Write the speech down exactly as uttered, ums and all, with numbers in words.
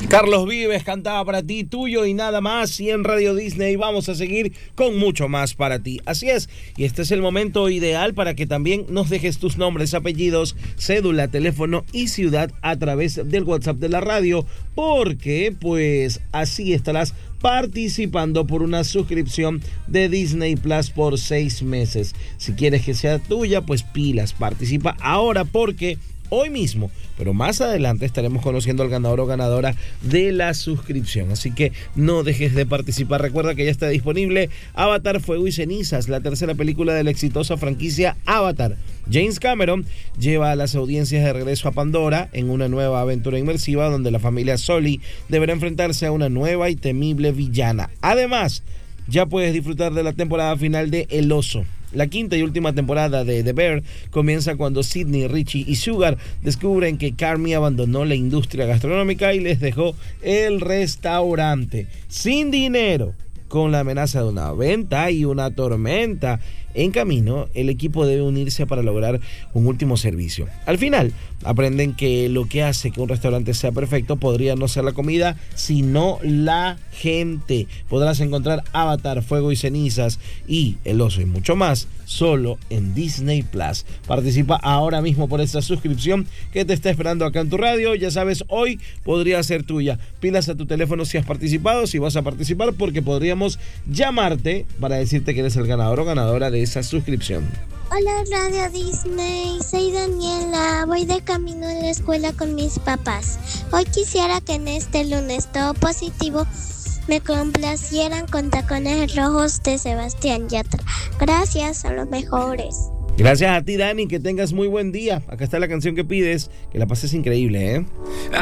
Carlos Vives cantaba para ti, tuyo y nada más. Y en Radio Disney vamos a seguir con mucho más para ti. Así es, y este es el momento ideal para que también nos dejes tus nombres, apellidos, cédula, teléfono y ciudad a través del WhatsApp de la radio, porque pues así estarás participando por una suscripción de Disney Plus por seis meses. Si quieres que sea tuya, pues pilas, participa ahora porque hoy mismo, pero más adelante estaremos conociendo al ganador o ganadora de la suscripción. Así que no dejes de participar. Recuerda que ya está disponible Avatar, Fuego y Cenizas, la tercera película de la exitosa franquicia Avatar. James Cameron lleva a las audiencias de regreso a Pandora en una nueva aventura inmersiva donde la familia Sully deberá enfrentarse a una nueva y temible villana. Además, ya puedes disfrutar de la temporada final de El Oso. La quinta y última temporada de The Bear comienza cuando Sidney, Richie y Sugar descubren que Carmy abandonó la industria gastronómica y les dejó el restaurante. Sin dinero, con la amenaza de una venta y una tormenta en camino, el equipo debe unirse para lograr un último servicio. Al final, aprenden que lo que hace que un restaurante sea perfecto podría no ser la comida, sino la gente. Podrás encontrar Avatar, Fuego y Cenizas y El Oso y mucho más solo en Disney Plus. Participa ahora mismo por esta suscripción que te está esperando acá en tu radio. Ya sabes, hoy podría ser tuya. Pilas a tu teléfono si has participado, si vas a participar, porque podríamos llamarte para decirte que eres el ganador o ganadora de esa suscripción. Hola Radio Disney, soy Daniela, voy de camino a la escuela con mis papás. Hoy quisiera que en este lunes todo positivo me complacieran con Tacones Rojos de Sebastián Yatra. Gracias, a los mejores. Gracias a ti, Dani, que tengas muy buen día. Acá está la canción que pides, que la pases increíble, ¿eh?